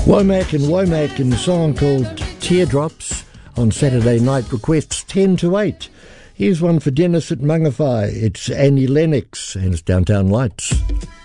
Womack and Womack in a song called Teardrops on Saturday night requests 10 to 8. Here's one for Dennis at Mangawhai. It's Annie Lennox and it's Downtown Lights.